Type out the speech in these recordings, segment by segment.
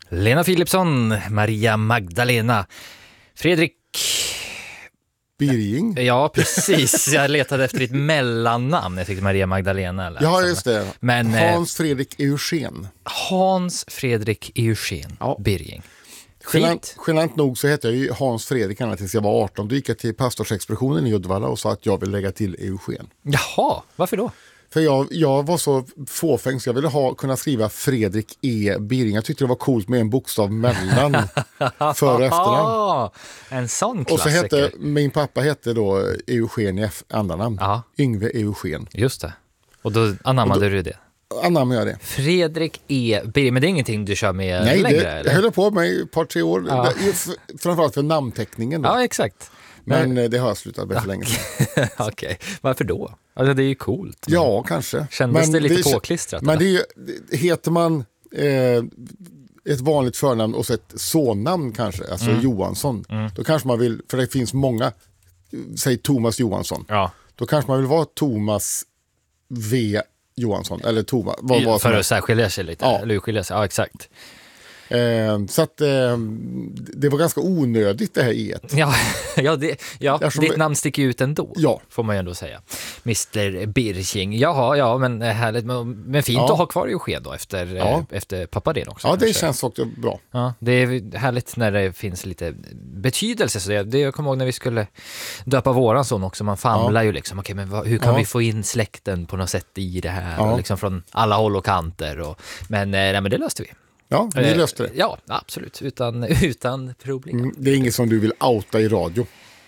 Lena Philipsson, Maria Magdalena, Fredrik Birging. Ja, precis. Jag letade efter ditt mellannamn. Jag tyckte Maria Magdalena. Eller ja, just det. Men, Hans Fredrik Eugen. Hans Fredrik Eugen, ja. Birging. Genant nog så hette jag ju Hans Fredrik ända tills jag var 18. Då gick jag till pastorsexpeditionen i Uddevalla och sa att jag vill lägga till Eugen. Jaha, varför då? För jag var så fåfäng så jag ville kunna skriva Fredrik E. Birging. Jag tyckte det var coolt med en bokstav mellan för och efternamn. En sån klassiker. Och så min pappa hette då Eugen i andra namn. Ja. Yngve Eugen. Just det. Och du du det? Anammade jag det. Fredrik E. Birging, men det är ingenting du kör med längre? Nej, jag höll på med ett par, 3 år. Ja. Framförallt för namnteckningen. Då. Ja, exakt. Men det har jag slutat med för länge sedan. Okej, varför då? Alltså, det är ju coolt. Ja, kanske. Kändes det lite påklistrat? Men heter man ett vanligt förnamn och så ett sonnamn kanske, alltså Johansson, då kanske man vill, för det finns många, säg Thomas Johansson. Ja. Då kanske man vill vara Thomas V. Johansson, eller Thomas. För att särskilja sig lite, eller urskilja sig, ja exakt. Så att det var ganska onödigt det här i-et. Ditt namn sticker ut ändå, får man ju ändå säga. Mr. Birging. Jaha, men härligt. Men fint att ha kvar Eugen då efter pappadén också. Ja, det kanske. Känns också bra. Ja, det är härligt när det finns lite betydelse. Så jag kommer ihåg när vi skulle döpa våran son också. Man famlar ju liksom, okej, men hur kan vi få in släkten på något sätt i det här? Och liksom från alla håll och kanter. Men det löste vi. Ja, ni löste det. Ja, absolut. Utan problem. Det är inget som du vill outa i radio?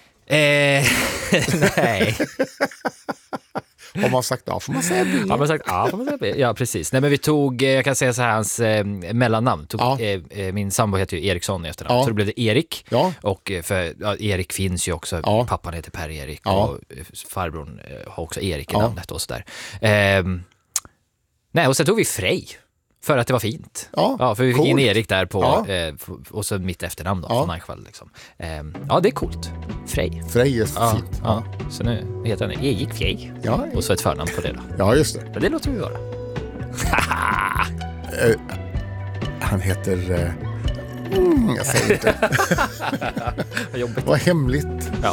Nej. Har man sagt A får man säga B. Har man sagt A får man säga B. Ja, precis. Nej, men vi tog, jag kan säga så här, hans mellannamn. Min sambo heter ju Eriksson i efternamn. Så då blev det Erik. Ja. Och för Erik finns ju också. Ja. Pappan heter Per-Erik. Ja. Och farbrorn har också Erik i namnet och sådär. Nej, och sen tog vi Frej. För att det var fint. Ja, för vi fick in Erik där på och så mitt efternamn då, från Eichwald liksom. Det är coolt. Frej. Frej är fint. Ja. Så nu heter han Erik Frej. Ja. Och så ett förnamn på det då. Ja, just det. Men det låter vi vara. Han heter... jag säger inte. Vad hemligt. Ja.